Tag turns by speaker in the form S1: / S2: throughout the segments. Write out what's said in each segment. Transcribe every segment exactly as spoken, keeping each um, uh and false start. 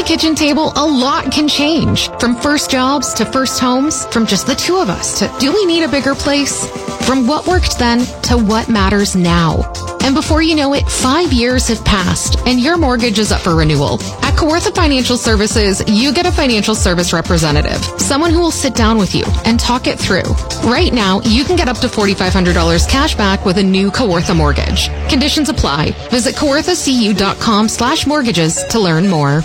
S1: kitchen table, a lot can change. From first jobs to first homes, from just the two of us to do we need a bigger place? From what worked then to what matters now. And before you know it, five years have passed and your mortgage is up for renewal. At Kawartha Financial Services, you get a financial service representative, someone who will sit down with you and talk it through. Right now, you can get up to four thousand five hundred dollars cash back with a new Kawartha mortgage. Conditions apply. Visit kawarthacu.com slash mortgages to learn more.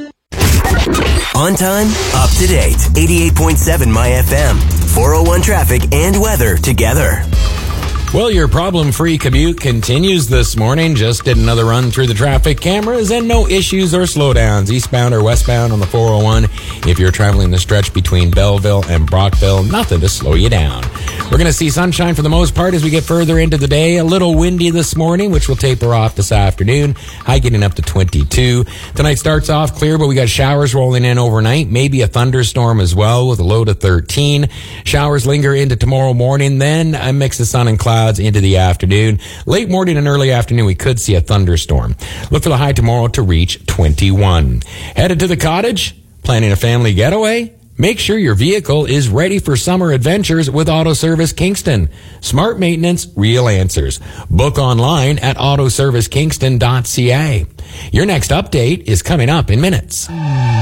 S2: On time, up to date. eighty-eight point seven My F M. four oh one traffic and weather together.
S3: Well, your problem-free commute continues this morning. Just did another run through the traffic cameras and no issues or slowdowns, eastbound or westbound on the four oh one. If you're traveling the stretch between Belleville and Brockville, nothing to slow you down. We're going to see sunshine for the most part as we get further into the day. A little windy this morning, which will taper off this afternoon. High getting up to twenty-two. Tonight starts off clear, but we got showers rolling in overnight. Maybe a thunderstorm as well with a low to thirteen. Showers linger into tomorrow morning, then a mix of sun and clouds into the afternoon. Late morning and early afternoon, we could see a thunderstorm. Look for the high tomorrow to reach twenty-one. Headed to the cottage? Planning a family getaway? Make sure your vehicle is ready for summer adventures with Auto Service Kingston. Smart maintenance, real answers. Book online at auto service kingston dot c a. Your next update is coming up in minutes.